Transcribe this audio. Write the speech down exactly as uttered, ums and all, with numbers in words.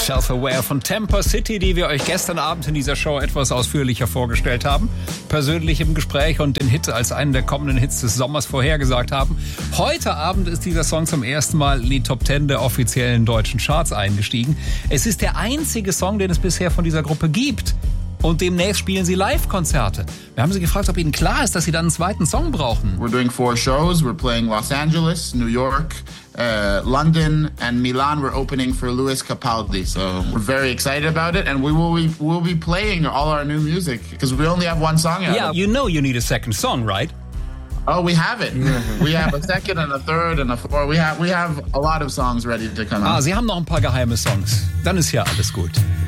Self-Aware von Temper City, die wir euch gestern Abend in dieser Show etwas ausführlicher vorgestellt haben, persönlich im Gespräch und den Hit als einen der kommenden Hits des Sommers vorhergesagt haben. Heute Abend ist dieser Song zum ersten Mal in die Top Ten der offiziellen deutschen Charts eingestiegen. Es ist der einzige Song, den es bisher von dieser Gruppe gibt. Und demnächst spielen sie Live-Konzerte. Wir haben sie gefragt, ob ihnen klar ist, dass sie dann einen zweiten Song brauchen. We're doing four shows. We're playing Los Angeles, New York, uh, London, and Milan. We're opening for Luis Capaldi. So we're very excited about it, and we will be, we'll be playing all our new music because we only have one song out. Yeah, you know you need a second song, right? Oh, we have it. We have a second and a third and a fourth. We have we have a lot of songs ready to come out. Ah, sie haben noch ein paar geheime Songs. Dann ist ja alles gut.